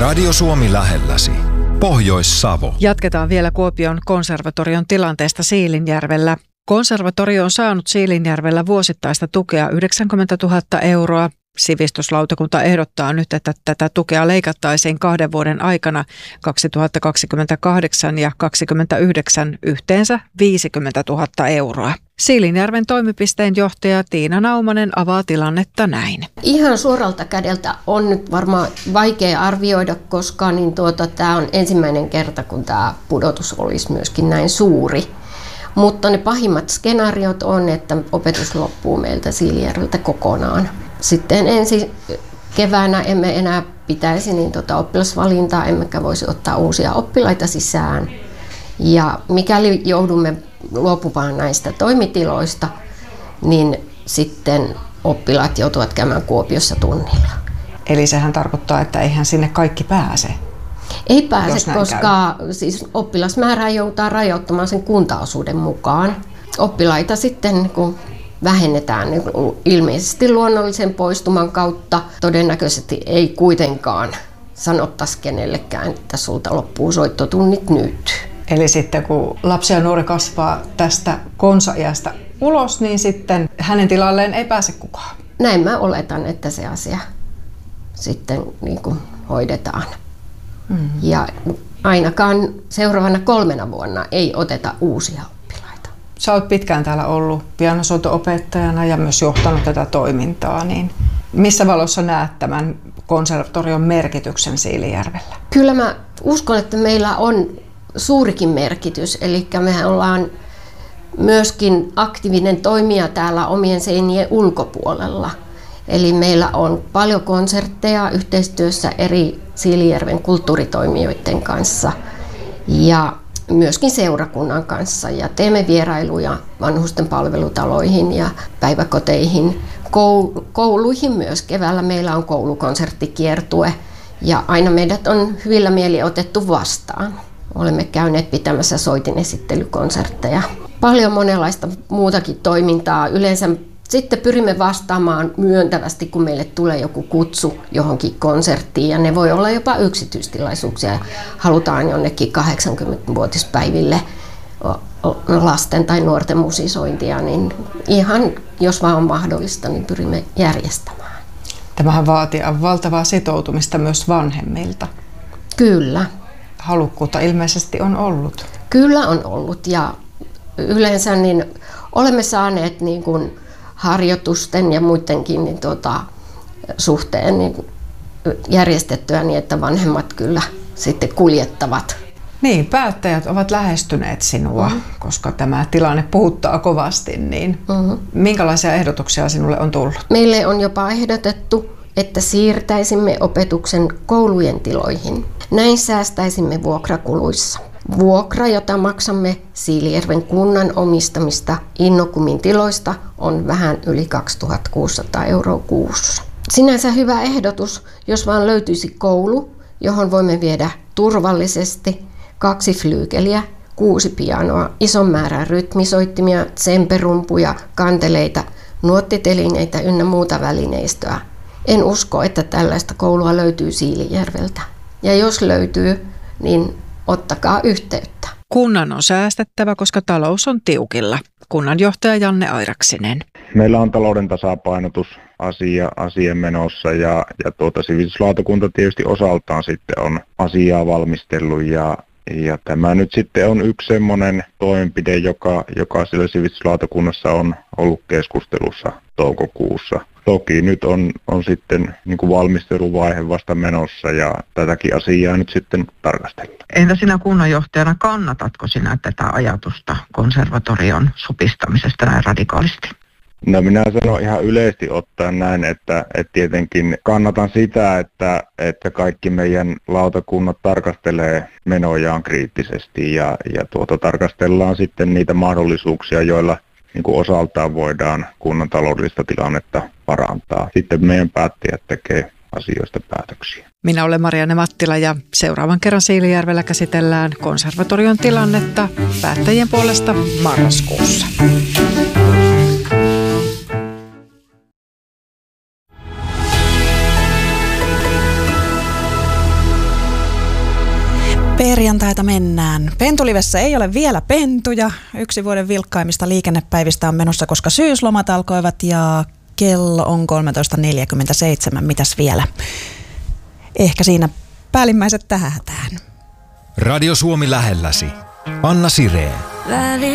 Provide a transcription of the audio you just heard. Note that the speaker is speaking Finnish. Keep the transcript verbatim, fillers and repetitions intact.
Radio Suomi lähelläsi. Pohjois-Savo. Jatketaan vielä Kuopion konservatorion tilanteesta Siilinjärvellä. Konservatorio on saanut Siilinjärvellä vuosittaista tukea yhdeksänkymmentätuhatta euroa. Sivistyslautakunta ehdottaa nyt, että tätä tukea leikattaisiin kahden vuoden aikana kaksituhattakaksikymmentäkahdeksan ja kaksituhattakaksikymmentäyhdeksän yhteensä viisikymmentätuhatta euroa. Siilinjärven toimipisteen johtaja Tiina Naumanen avaa tilannetta näin. Ihan suoralta kädeltä on nyt varmaan vaikea arvioida, koska niin tuota, tämä on ensimmäinen kerta, kun tämä pudotus olisi myöskin näin suuri. Mutta ne pahimmat skenaariot on, että opetus loppuu meiltä Siilinjärveltä kokonaan. Sitten ensi keväänä emme enää pitäisi niin tota oppilasvalintaa, emmekä voisi ottaa uusia oppilaita sisään. Ja mikäli joudumme luopumaan näistä toimitiloista, niin sitten oppilaat joutuvat käymään Kuopiossa tunnilla. Eli sehän tarkoittaa, että eihän sinne kaikki pääse? Ei pääse, koska siis oppilasmäärää joudutaan rajoittamaan sen kuntaosuuden mukaan. Oppilaita sitten kun vähennetään niin ilmeisesti luonnollisen poistuman kautta. Todennäköisesti ei kuitenkaan sanottaisi kenellekään, että sulta loppuu soittotunnit nyt. Eli sitten kun lapsi ja nuori kasvaa tästä konsa-iästä ulos, niin sitten hänen tilalleen ei pääse kukaan. Näin mä oletan, että se asia sitten niin kuin hoidetaan. Mm-hmm. Ja ainakaan seuraavana kolmena vuonna ei oteta uusia oppilaita. Sä oot pitkään täällä ollut pianosoito-opettajana ja myös johtanut tätä toimintaa, niin missä valossa näet tämän konservatorion merkityksen Siilinjärvellä? Kyllä mä uskon, että meillä on suurikin merkitys, eli mehän ollaan myöskin aktiivinen toimija täällä omien seinien ulkopuolella. Eli meillä on paljon konsertteja yhteistyössä eri Siilinjärven kulttuuritoimijoiden kanssa ja myöskin seurakunnan kanssa. Ja teemme vierailuja vanhusten palvelutaloihin ja päiväkoteihin, kouluihin myös. Keväällä meillä on koulukonserttikiertue ja aina meidät on hyvillä mieli otettu vastaan. Olemme käyneet pitämässä soitinesittelykonsertteja. Paljon monenlaista muutakin toimintaa. Yleensä sitten pyrimme vastaamaan myöntävästi, kun meille tulee joku kutsu johonkin konserttiin. Ja ne voi olla jopa yksityistilaisuuksia. Halutaan jonnekin kahdeksankymmenvuotispäiville lasten tai nuorten musisointia. Niin ihan, jos vaan on mahdollista, niin pyrimme järjestämään. Tämähän vaatii valtavaa sitoutumista myös vanhemmilta. Kyllä. Halukkuutta ilmeisesti on ollut. Kyllä on ollut ja yleensä niin olemme saaneet niin kuin harjoitusten ja muidenkin niin tuota, suhteen niin järjestettyä niin, että vanhemmat kyllä sitten kuljettavat. Niin, päättäjät ovat lähestyneet sinua, mm-hmm. koska tämä tilanne puhuttaa kovasti. Niin mm-hmm. minkälaisia ehdotuksia sinulle on tullut? Meille on jopa ehdotettu, että siirtäisimme opetuksen koulujen tiloihin. Näin säästäisimme vuokrakuluissa. Vuokra, jota maksamme Siilinjärven kunnan omistamista Innokumin tiloista, on vähän yli kaksituhattakuusisataa euroa kuussa. Sinänsä hyvä ehdotus, jos vaan löytyisi koulu, johon voimme viedä turvallisesti kaksi flyykeliä, kuusi pianoa, ison määrän rytmisoittimia, tsemperumpuja, kanteleita, nuottitelineitä ynnä muuta välineistöä. En usko, että tällaista koulua löytyy Siilinjärveltä. Ja jos löytyy, niin ottakaa yhteyttä. Kunnan on säästettävä, koska talous on tiukilla. Kunnanjohtaja Janne Airaksinen. Meillä on talouden tasapainotus asia, asia menossa ja, ja tuota, sivistyslautakunta tietysti osaltaan sitten on asiaa valmistellut ja, ja tämä nyt sitten on yksi semmoinen toimenpide, joka, joka sillä sivistyslautakunnassa on ollut keskustelussa toukokuussa. Toki nyt on, on sitten niin kuin valmisteluvaihe vasta menossa ja tätäkin asiaa nyt sitten tarkastellaan. Entä sinä kunnanjohtajana, kannatatko sinä tätä ajatusta konservatorion supistamisesta näin radikaalisti? No minä sanon ihan yleisesti ottaen näin, että, että tietenkin kannatan sitä, että, että kaikki meidän lautakunnat tarkastelee menojaan kriittisesti ja, ja tuota, tarkastellaan sitten niitä mahdollisuuksia, joilla niin kuin osaltaan voidaan kunnan taloudellista tilannetta parantaa. Sitten meidän päättäjät tekee asioista päätöksiä. Minä olen Marianne Mattila ja seuraavan kerran Siilinjärvellä käsitellään konservatorion tilannetta päättäjien puolesta marraskuussa. Perjantaita mennään. Pentulivessä ei ole vielä pentuja. Yksi vuoden vilkkaimmista liikennepäivistä on menossa, koska syyslomat alkoivat ja kello on kolmetoista neljäkymmentäseitsemän. Mitäs vielä? Ehkä siinä päällimmäiset tähätään. Radio Suomi lähelläsi. Anna Sireen.